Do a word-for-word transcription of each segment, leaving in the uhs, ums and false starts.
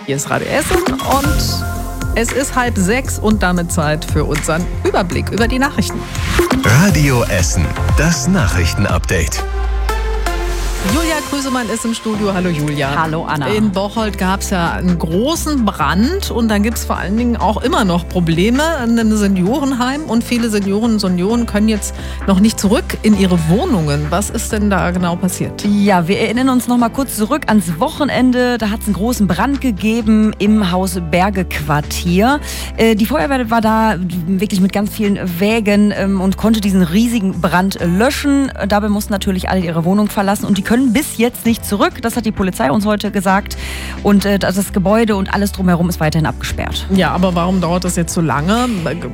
Hier ist Radio Essen und es ist halb sechs und damit Zeit für unseren Überblick über die Nachrichten. Radio Essen, das Nachrichtenupdate. Julia Krüsemann ist im Studio. Hallo Julia. Hallo Anna. In Bocholt gab es ja einen großen Brand und da gibt es vor allen Dingen auch immer noch Probleme in einem Seniorenheim und viele Senioren und Senioren können jetzt noch nicht zurück in ihre Wohnungen. Was ist denn da genau passiert? Ja, wir erinnern uns noch mal kurz zurück ans Wochenende. Da hat es einen großen Brand gegeben im Haus Berge-Quartier. Äh, die Feuerwehr war da wirklich mit ganz vielen Wägen ähm, und konnte diesen riesigen Brand löschen. Dabei mussten natürlich alle ihre Wohnung verlassen und die können bis jetzt nicht zurück. Das hat die Polizei uns heute gesagt. Und äh, das Gebäude und alles drumherum ist weiterhin abgesperrt. Ja, aber warum dauert das jetzt so lange?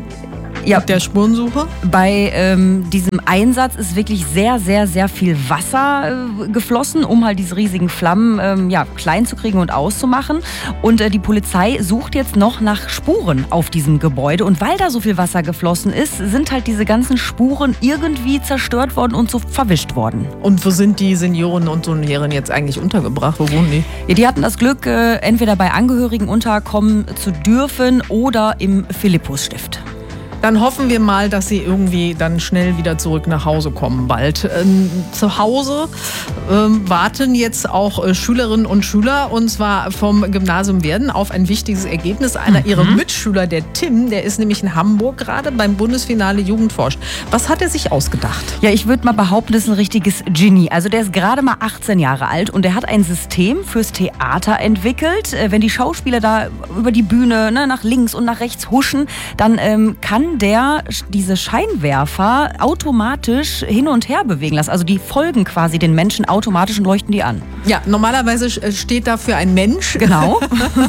Ja, mit der Spurensuche? Bei ähm, diesem Einsatz ist wirklich sehr, sehr, sehr viel Wasser äh, geflossen, um halt diese riesigen Flammen ähm, ja, klein zu kriegen und auszumachen. Und äh, die Polizei sucht jetzt noch nach Spuren auf diesem Gebäude. Und weil da so viel Wasser geflossen ist, sind halt diese ganzen Spuren irgendwie zerstört worden und so verwischt worden. Und wo sind die Senioren und Senioren jetzt eigentlich untergebracht? Wo wohnen die? Ja, die hatten das Glück, äh, entweder bei Angehörigen unterkommen zu dürfen oder im Philippusstift. Dann hoffen wir mal, dass sie irgendwie dann schnell wieder zurück nach Hause kommen bald. Ähm, zu Hause ähm, warten jetzt auch äh, Schülerinnen und Schüler und zwar vom Gymnasium Werden auf ein wichtiges Ergebnis. Einer mhm. ihrer Mitschüler, der Tim, der ist nämlich in Hamburg gerade beim Bundesfinale Jugend forscht. Was hat er sich ausgedacht? Ja, ich würde mal behaupten, das ist ein richtiges Genie. Also der ist gerade mal achtzehn Jahre alt und der hat ein System fürs Theater entwickelt. Äh, wenn die Schauspieler da über die Bühne ne, nach links und nach rechts huschen, dann ähm, kann der diese Scheinwerfer automatisch hin und her bewegen lassen. Also die folgen quasi den Menschen automatisch und leuchten die an. Ja, normalerweise steht dafür ein Mensch. Genau.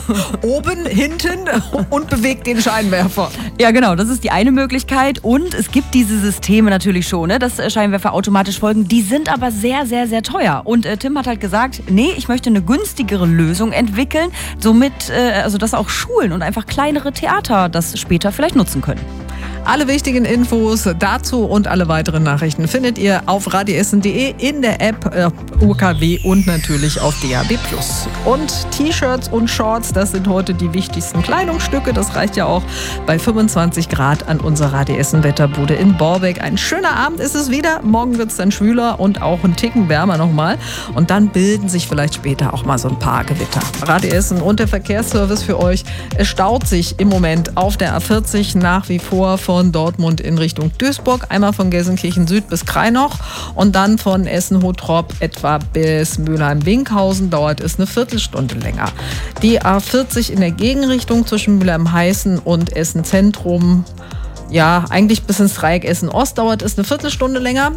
Oben, hinten und bewegt den Scheinwerfer. Ja, genau. Das ist die eine Möglichkeit. Und es gibt diese Systeme natürlich schon, ne, dass Scheinwerfer automatisch folgen. Die sind aber sehr, sehr, sehr teuer. Und äh, Tim hat halt gesagt, nee, ich möchte eine günstigere Lösung entwickeln, somit, äh, also dass auch Schulen und einfach kleinere Theater das später vielleicht nutzen können. Alle wichtigen Infos dazu und alle weiteren Nachrichten findet ihr auf radioessen punkt de, in der App äh, U K W und natürlich auf D A B plus. Und T-Shirts und Shorts, das sind heute die wichtigsten Kleidungsstücke. Das reicht ja auch bei fünfundzwanzig Grad an unserer Radioessen Wetterbude in Borbeck. Ein schöner Abend ist es wieder. Morgen wird es dann schwüler und auch ein Ticken wärmer nochmal. Und dann bilden sich vielleicht später auch mal so ein paar Gewitter. Radioessen und der Verkehrsservice für euch. Es staut sich im Moment auf der A vierzig nach wie vor von von Dortmund in Richtung Duisburg, einmal von Gelsenkirchen Süd bis Krainoch und dann von Essen-Hottrop etwa bis Mülheim-Winkhausen dauert es eine Viertelstunde länger. Die A vierzig in der Gegenrichtung zwischen Mülheim-Heißen und Essen-Zentrum, ja eigentlich bis ins Dreieck Essen-Ost dauert es eine Viertelstunde länger.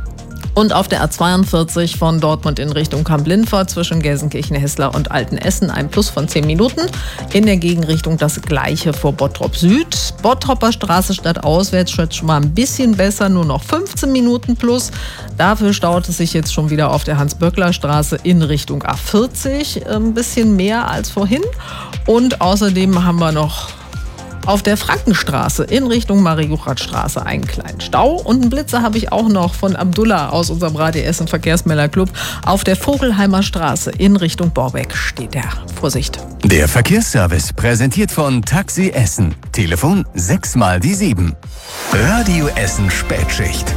Und auf der A zweiundvierzig von Dortmund in Richtung Kamp-Lindfort zwischen Gelsenkirchen-Hessler und Altenessen ein Plus von zehn Minuten. In der Gegenrichtung das gleiche vor Bottrop Süd. Bottropper Straße stadtauswärts schon mal ein bisschen besser, nur noch fünfzehn Minuten plus. Dafür staut es sich jetzt schon wieder auf der Hans-Böckler-Straße in Richtung A vierzig. Ein bisschen mehr als vorhin. Und außerdem haben wir noch auf der Frankenstraße in Richtung Marie-Juchat-Straße einen kleinen Stau. Und einen Blitzer habe ich auch noch von Abdullah aus unserem Radio Essen Verkehrsmelder-Club. Auf der Vogelheimer Straße in Richtung Borbeck steht der. Vorsicht. Der Verkehrsservice präsentiert von Taxi Essen. Telefon sechs mal die sieben. Radio Essen Spätschicht.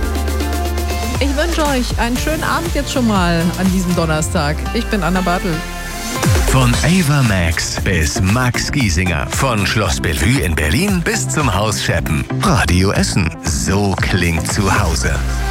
Ich wünsche euch einen schönen Abend jetzt schon mal an diesem Donnerstag. Ich bin Anna Bartel. Von Ava Max bis Max Giesinger. Von Schloss Bellevue in Berlin bis zum Haus Scheppen. Radio Essen. So klingt zu Hause.